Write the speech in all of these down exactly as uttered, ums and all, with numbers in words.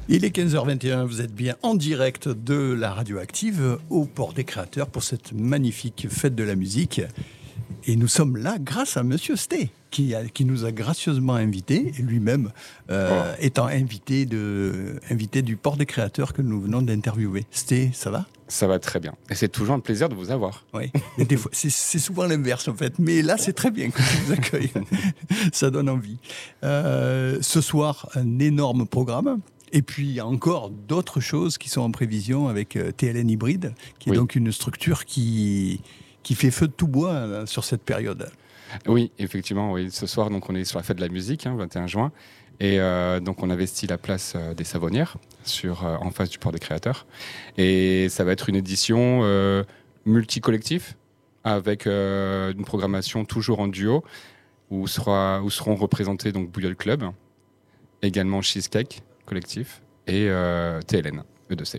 Il est quinze heures vingt et un, vous êtes bien en direct de la Radioactive au Port des Créateurs pour cette magnifique fête de la musique. Et nous sommes là grâce à Monsieur Sté, qui, a, qui nous a gracieusement invités, et lui-même euh, oh. étant invité, de, invité du Port des Créateurs que nous venons d'interviewer. Sté, ça va ? Ça va très bien. Et c'est toujours un plaisir de vous avoir. Oui, mais des fois, c'est, c'est souvent l'inverse en fait. Mais là, c'est très bien que je vous accueille. Ça donne envie. Euh, ce soir, un énorme programme. Et puis, il y a encore d'autres choses qui sont en prévision avec euh, T L N Hybride, qui est oui. donc une structure qui, qui fait feu de tout bois là, sur cette période. Oui, effectivement. Oui. Ce soir, donc, on est sur la fête de la musique, hein, vingt et un juin. Et euh, donc, on investit la place euh, des Savonnières, sur, euh, en face du Port des Créateurs. Et ça va être une édition euh, multi-collectif, avec euh, une programmation toujours en duo, où, sera, où seront représentés donc, Bouillol Club, également Cheesecake Collectif et euh, T L N, E deux C.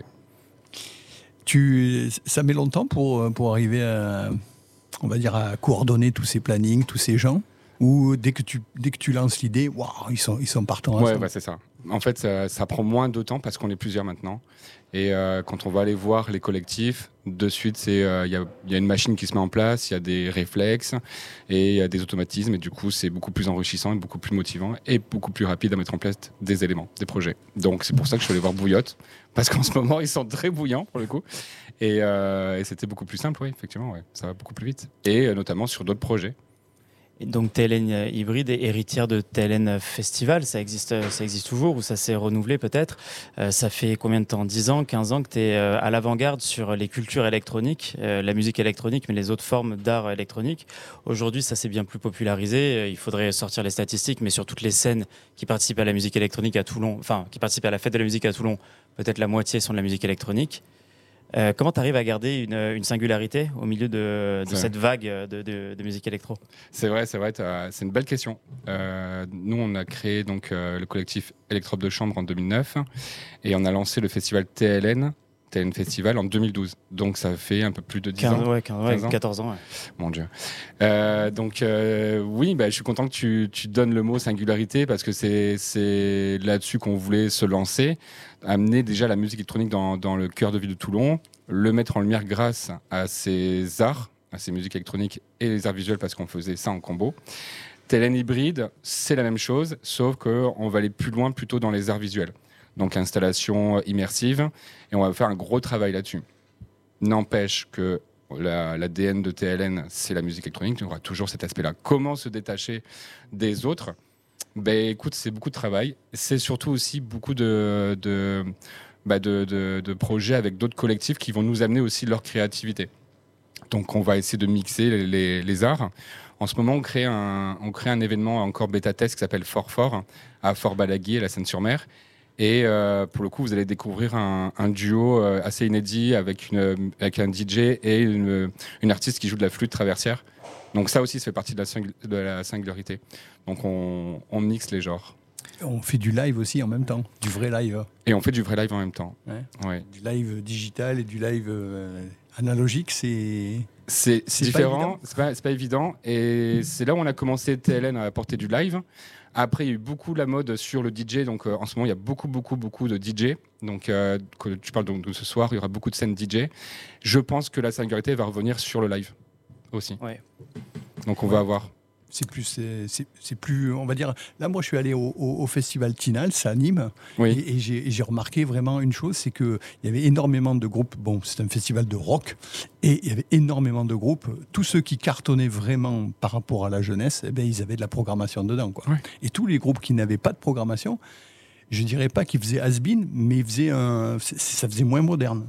Tu, ça met longtemps pour, pour arriver à, on va dire, à coordonner tous ces plannings, tous ces gens ? Ou dès que tu, dès que tu lances l'idée, waouh, ils sont, ils sont partants. Ouais, ouais, c'est ça. En fait, ça, ça prend moins de temps parce qu'on est plusieurs maintenant. Et euh, quand on va aller voir les collectifs, de suite, il euh, y, a, y a une machine qui se met en place, il y a des réflexes et il y a des automatismes. Et du coup, c'est beaucoup plus enrichissant et beaucoup plus motivant et beaucoup plus rapide à mettre en place des éléments, des projets. Donc, c'est pour ça que je suis allé voir Bouillotte, parce qu'en ce moment, ils sont très bouillants pour le coup. Et, euh, et c'était beaucoup plus simple, oui, effectivement. Ouais. Ça va beaucoup plus vite. Et euh, notamment sur d'autres projets. Et donc T L N Hybride est héritière de T L N Festival, ça existe, ça existe toujours ou ça s'est renouvelé peut-être. Euh, ça fait combien de temps ? dix ans, quinze ans que tu es euh, à l'avant-garde sur les cultures électroniques, euh, la musique électronique, mais les autres formes d'art électronique. Aujourd'hui, ça s'est bien plus popularisé. Il faudrait sortir les statistiques, mais sur toutes les scènes qui participent à la musique électronique à Toulon, enfin qui participent à la fête de la musique à Toulon, peut-être la moitié sont de la musique électronique. Euh, comment tu arrives à garder une, une singularité au milieu de, de cette vague de, de, de musique électro ? C'est vrai, c'est vrai, c'est une belle question. Euh, nous, on a créé donc, euh, le collectif Electrope de Chambre en deux mille neuf et on a lancé le festival T L N, T L N Festival en deux mille douze. Donc ça fait un peu plus de dix quinze, ans. Ouais, quinze, ouais, quatorze ans. Ouais. Mon Dieu. Euh, donc euh, oui, bah, je suis content que tu, tu donnes le mot singularité parce que c'est, c'est là-dessus qu'on voulait se lancer. Amener déjà la musique électronique dans, dans le cœur de ville de Toulon, le mettre en lumière grâce à ces arts, à ces musiques électroniques et les arts visuels parce qu'on faisait ça en combo. T L N Hybride, c'est la même chose, sauf qu'on va aller plus loin plutôt dans les arts visuels. Donc installation immersive, et on va faire un gros travail là-dessus. N'empêche que la, l'A D N de T L N, c'est la musique électronique, il y aura toujours cet aspect-là. Comment se détacher des autres ? Ben, écoute, c'est beaucoup de travail. C'est surtout aussi beaucoup de, de, bah de, de, de projets avec d'autres collectifs qui vont nous amener aussi leur créativité. Donc, on va essayer de mixer les, les, les arts. En ce moment, on crée un, on crée un événement encore bêta-test qui s'appelle Fort Fort, à Fort-Balaguier, la Seine-sur-Mer. Et euh, pour le coup, vous allez découvrir un, un duo euh, assez inédit avec, une, avec un D J et une, une artiste qui joue de la flûte traversière. Donc ça aussi, ça fait partie de la, singul- de la singularité. Donc on, on mixe les genres. On fait du live aussi en même temps, du vrai live. Et on fait du vrai live en même temps. Ouais. Ouais. Du live digital et du live euh, analogique, c'est... C'est, c'est, c'est différent, pas c'est, pas, c'est pas évident. Et c'est là où on a commencé T L N à apporter du live. Après, il y a eu beaucoup la mode sur le D J. Donc euh, en ce moment, il y a beaucoup, beaucoup, beaucoup de D J. Donc euh, que tu parles donc de ce soir, il y aura beaucoup de scènes D J. Je pense que la singularité va revenir sur le live aussi. Ouais. Donc on ouais. va avoir... C'est plus, c'est, c'est, c'est plus, on va dire. Là, moi, je suis allé au, au, au festival Tinal, c'est à Nîmes, oui. et, et, j'ai, et j'ai remarqué vraiment une chose, c'est que il y avait énormément de groupes. Bon, c'est un festival de rock, et il y avait énormément de groupes. Tous ceux qui cartonnaient vraiment par rapport à la jeunesse, eh ben, ils avaient de la programmation dedans, quoi. Oui. Et tous les groupes qui n'avaient pas de programmation, je dirais pas qu'ils faisaient has-been, mais ils faisaient un, ça faisait moins moderne.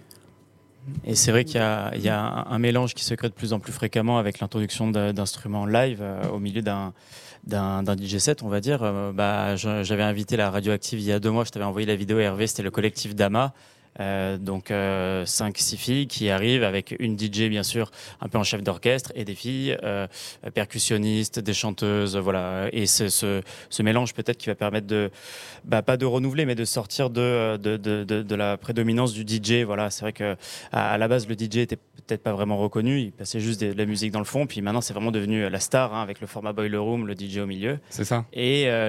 Et c'est vrai qu'il y a, il y a un mélange qui se crée de plus en plus fréquemment avec l'introduction de, d'instruments live euh, au milieu d'un, d'un, d'un D J set, on va dire. Euh, bah, je, j'avais invité la Radioactive il y a deux mois, je t'avais envoyé la vidéo, Hervé, c'était le collectif Dama. Euh, donc euh, cinq six filles qui arrivent avec une D J bien sûr un peu en chef d'orchestre et des filles euh, percussionnistes, des chanteuses, voilà. Et c'est ce, ce mélange peut-être qui va permettre de bah, pas de renouveler mais de sortir de, de, de, de, de la prédominance du D J, voilà. C'est vrai que à, à la base le D J était peut-être pas vraiment reconnu, il passait juste de, de la musique dans le fond, puis maintenant c'est vraiment devenu la star hein, avec le format Boiler Room, le D J au milieu. C'est ça. Et euh,